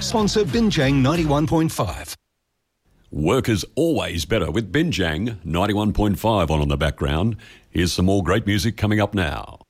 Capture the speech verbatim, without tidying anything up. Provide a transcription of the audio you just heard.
Sponsor Binjang ninety-one point five. Work is always better with Binjang ninety-one point five on in the background. Here's some more great music coming up now.